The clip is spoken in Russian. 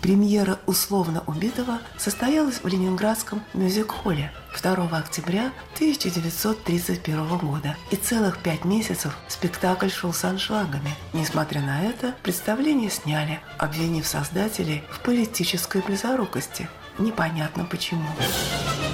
Премьера «Условно убитого» состоялась в Ленинградском мюзик-холле 2 октября 1931 года. И целых 5 месяцев спектакль шел с аншлагами. Несмотря на это, представление сняли, обвинив создателей в политической близорукости. Непонятно почему.